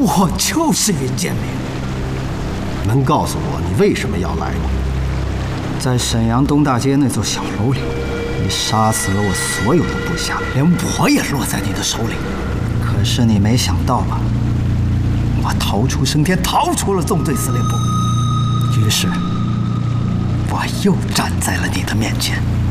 我就是云剑明。 能告诉我你为什么要来吗？ 在沈阳东大街那座小楼里，你杀死了我所有的部下，连我也落在你的手里。可是你没想到吧？我逃出升天，逃出了纵队司令部，于是我又站在了你的面前。